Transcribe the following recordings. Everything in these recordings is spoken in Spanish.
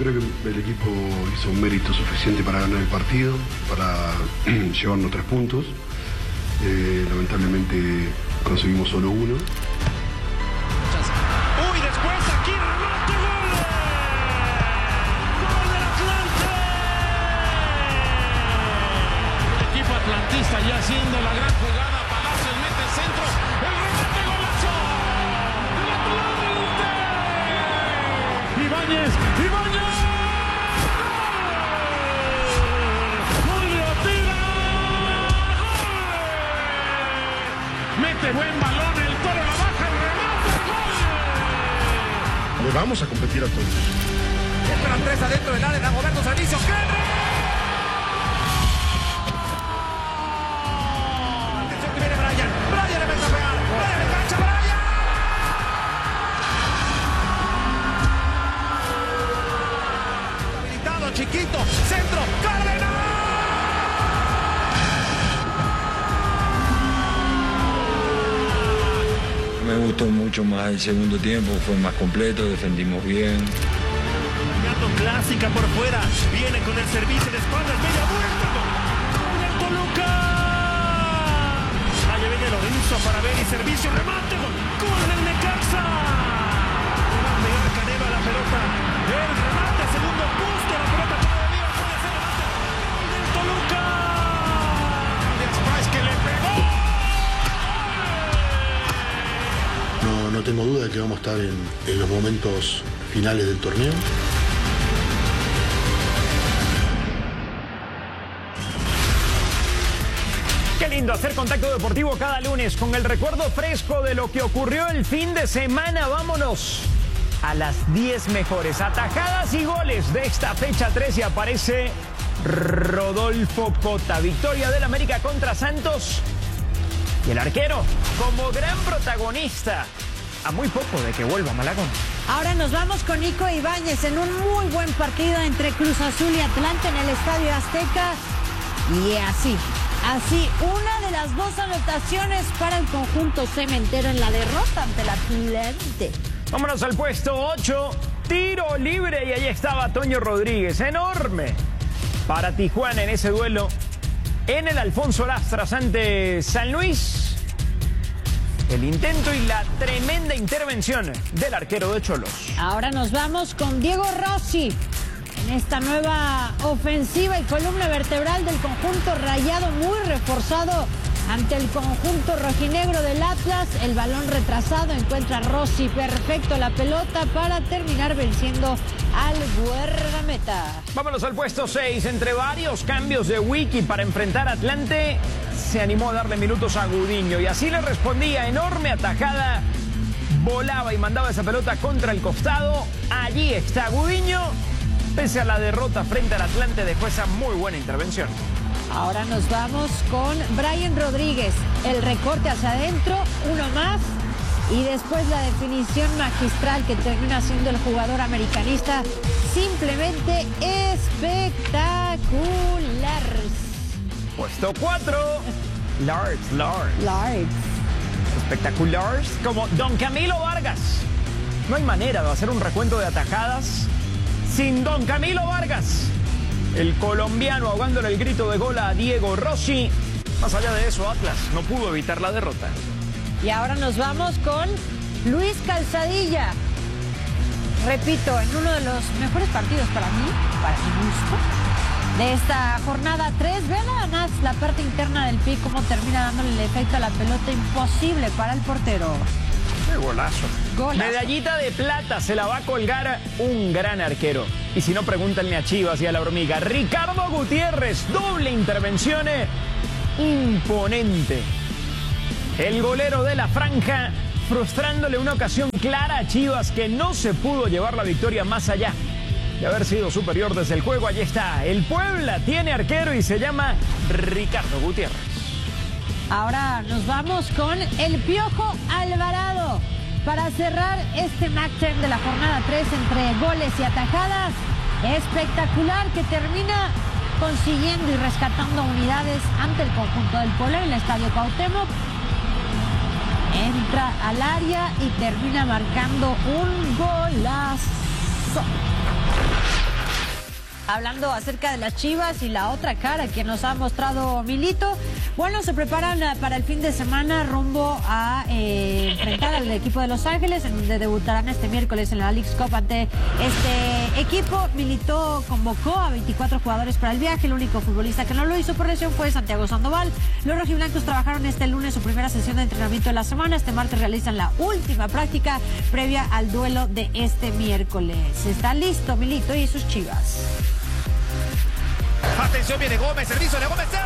creo que el equipo hizo un mérito suficiente para ganar el partido, para llevarnos 3 puntos. Lamentablemente conseguimos solo uno. Uy, después aquí remate, gol. Gol del Atlante. El equipo atlantista ya haciendo la gran jugada. Palacios mete el centro. El remate, golazo del Atlante. Ibáñez. Mete buen balón, el Toro la baja, el remate, gol. Le vamos a competir a todos. Entran 3 adentro del área, Dagoberto Servicio, ¡Henry! Atención que viene Brian le mete a pegar, Brian le cancha, Brian. Habilitado, chiquito, centro, Cárdenas. Me gustó mucho más el segundo tiempo, fue más completo, defendimos bien. Gato clásica por fuera, viene con el servicio de espaldas, media vuelta. ¡Gol del Toluca! Allá viene Lorenzo para ver y servicio, remate, gol del Necaxa. Va a pegar Caneva la pelota, el remate, segundo poste, la pelota todavía puede ser remate. ¡Gol del Toluca! Después que le pegó. No tengo duda de que vamos a estar en los momentos finales del torneo. Qué lindo hacer Contacto Deportivo cada lunes con el recuerdo fresco de lo que ocurrió el fin de semana. Vámonos a las 10 mejores atajadas y goles de esta fecha 3 y aparece Rodolfo Cota. Victoria del América contra Santos y el arquero como gran protagonista a muy poco de que vuelva Malagón. Ahora nos vamos con Nico Ibáñez en un muy buen partido entre Cruz Azul y Atlante en el Estadio Azteca. Y así, una de las 2 anotaciones para el conjunto cementero en la derrota ante el Atlante. Vámonos al puesto 8, tiro libre y ahí estaba Toño Rodríguez, enorme para Tijuana en ese duelo en el Alfonso Lastras ante San Luis. El intento y la tremenda intervención del arquero de Cholos. Ahora nos vamos con Diego Rossi en esta nueva ofensiva y columna vertebral del conjunto rayado, muy reforzado ante el conjunto rojinegro del Atlas. El balón retrasado, encuentra Rossi perfecto la pelota para terminar venciendo al guardameta. Vámonos al puesto 6. Entre varios cambios de Wiki para enfrentar a Atlante, se animó a darle minutos a Gudiño y así le respondía. Enorme atajada, volaba y mandaba esa pelota contra el costado. Allí está Gudiño. Pese a la derrota frente al Atlante, dejó esa muy buena intervención. Ahora nos vamos con Brian Rodríguez. El recorte hacia adentro, uno más. Y después la definición magistral que termina siendo el jugador americanista. Simplemente espectacular. Puesto 4. Lars. Espectaculares como Don Camilo Vargas. No hay manera de hacer un recuento de atajadas sin Don Camilo Vargas. El colombiano ahogándole el grito de gol a Diego Rossi. Más allá de eso, Atlas no pudo evitar la derrota. Y ahora nos vamos con Luis Calzadilla. Repito, en uno de los mejores partidos para mí, para mi gusto, de esta jornada 3. Vean nada más la parte interna del pie, cómo termina dándole el efecto a la pelota, imposible para el portero. ¡Qué golazo! Medallita de plata se la va a colgar un gran arquero. Y si no, pregúntenle a Chivas y a la Hormiga. Ricardo Gutiérrez, doble intervención imponente. El golero de la franja, frustrándole una ocasión clara a Chivas que no se pudo llevar la victoria más allá de haber sido superior desde el juego. Allí está, el Puebla tiene arquero y se llama Ricardo Gutiérrez. Ahora nos vamos con el Piojo Alvarado para cerrar este match de la jornada 3 entre goles y atajadas. Espectacular, que termina consiguiendo y rescatando unidades ante el conjunto del Puebla en el Estadio Cuauhtémoc. Entra al área y termina marcando un golazo. Hablando acerca de las Chivas y la otra cara que nos ha mostrado Milito. Bueno, se preparan para el fin de semana rumbo a enfrentar al equipo de Los Ángeles, en donde debutarán este miércoles en la Leagues Cup ante este equipo. Milito convocó a 24 jugadores para el viaje. El único futbolista que no lo hizo por lesión fue Santiago Sandoval. Los rojiblancos trabajaron este lunes su primera sesión de entrenamiento de la semana. Este martes realizan la última práctica previa al duelo de este miércoles. Está listo Milito y sus Chivas. Atención, viene Gómez, servicio de Gómez.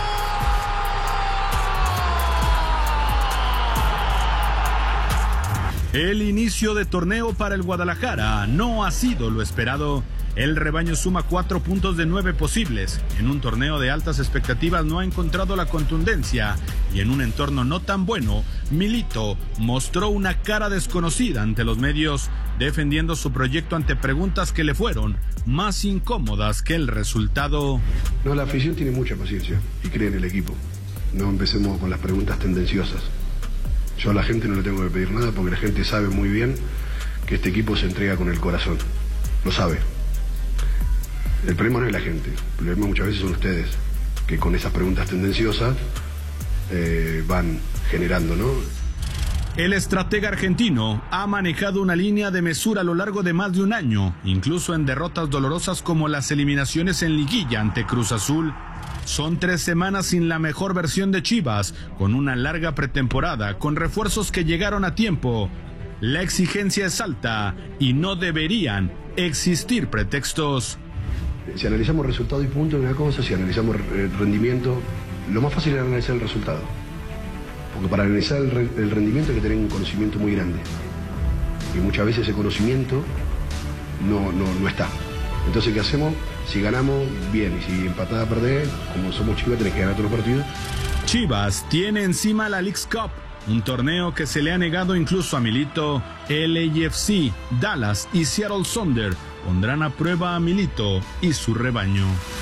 El inicio de torneo para el Guadalajara no ha sido lo esperado. El rebaño suma 4 puntos de 9 posibles. En un torneo de altas expectativas no ha encontrado la contundencia y en un entorno no tan bueno, Milito mostró una cara desconocida ante los medios, defendiendo su proyecto ante preguntas que le fueron más incómodas que el resultado. No, la afición tiene mucha paciencia y cree en el equipo. No empecemos con las preguntas tendenciosas. Yo a la gente no le tengo que pedir nada porque la gente sabe muy bien que este equipo se entrega con el corazón. Lo sabe. El problema no es la gente, el problema muchas veces son ustedes, que con esas preguntas tendenciosas van generando, ¿no? El estratega argentino ha manejado una línea de mesura a lo largo de más de un año, incluso en derrotas dolorosas como las eliminaciones en liguilla ante Cruz Azul. Son 3 semanas sin la mejor versión de Chivas, con una larga pretemporada, con refuerzos que llegaron a tiempo. La exigencia es alta y no deberían existir pretextos. Si analizamos resultado y punto es una cosa, si analizamos rendimiento, lo más fácil es analizar el resultado. Porque para analizar el rendimiento hay que tener un conocimiento muy grande. Y muchas veces ese conocimiento no está. Entonces, ¿qué hacemos? Si ganamos, bien. Y si empatada perdés, como somos Chivas, tenés que ganar todos los partidos. Chivas tiene encima la Leagues Cup, un torneo que se le ha negado incluso a Milito. LAFC, Dallas y Seattle Sounders pondrán a prueba a Milito y su rebaño.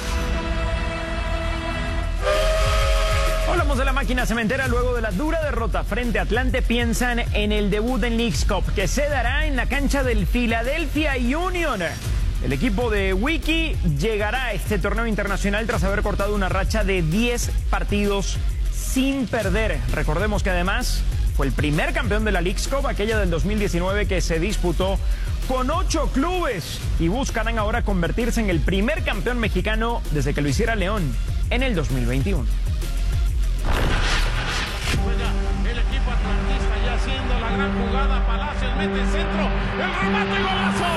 Hablamos de la máquina cementera luego de la dura derrota frente a Atlante. Piensan en el debut en Leagues Cup que se dará en la cancha del Philadelphia Union. El equipo de Wiki llegará a este torneo internacional tras haber cortado una racha de 10 partidos sin perder. Recordemos que además fue el primer campeón de la Leagues Cup, aquella del 2019 que se disputó con 8 clubes y buscarán ahora convertirse en el primer campeón mexicano desde que lo hiciera León en el 2021. El equipo atlantista ya haciendo la gran jugada. Palacios mete el centro, el remate, golazo.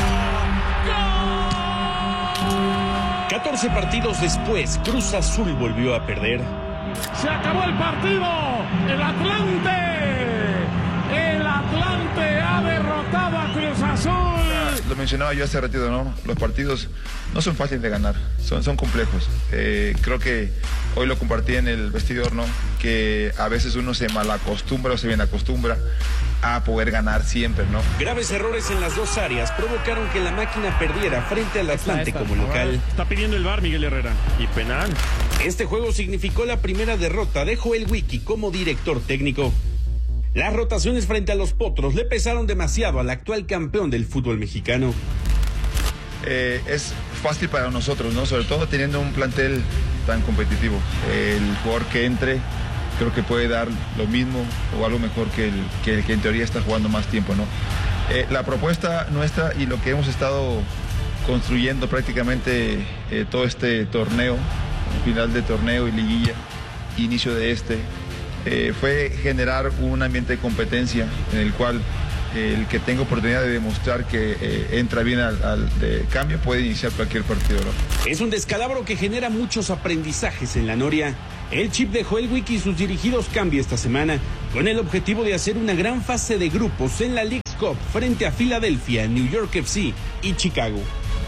¡Gol! 14 partidos después, Cruz Azul volvió a perder. Se acabó el partido. El Atlante ha derrotado a Cruz Azul. Lo mencionaba yo hace ratito, ¿no? Los partidos no son fáciles de ganar, son complejos. Creo que hoy lo compartí en el vestidor, ¿no? Que a veces uno se malacostumbra o se bien acostumbra a poder ganar siempre, ¿no? Graves errores en las dos áreas provocaron que la máquina perdiera frente al Atlante como local. Está pidiendo el VAR Miguel Herrera. Y penal. Este juego significó la primera derrota de Joel Wiki como director técnico. Las rotaciones frente a los Potros le pesaron demasiado al actual campeón del fútbol mexicano. Es fácil para nosotros, ¿no? Sobre todo teniendo un plantel tan competitivo. El jugador que entre creo que puede dar lo mismo o algo mejor que el que en teoría está jugando más tiempo, ¿no? La propuesta nuestra y lo que hemos estado construyendo prácticamente todo este torneo, final de torneo y liguilla, inicio de fue generar un ambiente de competencia en el cual el que tenga oportunidad de demostrar que entra bien al de cambio puede iniciar cualquier partido, ¿no? Es un descalabro que genera muchos aprendizajes en la Noria. El chip de Joel Wiki y sus dirigidos cambia esta semana con el objetivo de hacer una gran fase de grupos en la Leagues Cup frente a Filadelfia, New York FC y Chicago.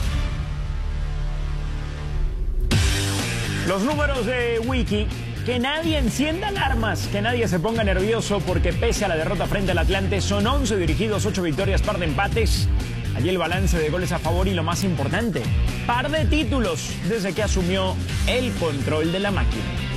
Los números de Wiki. Que nadie encienda alarmas, que nadie se ponga nervioso porque pese a la derrota frente al Atlante son 11 dirigidos, 8 victorias, par de empates. Allí el balance de goles a favor y lo más importante, par de títulos desde que asumió el control de la máquina.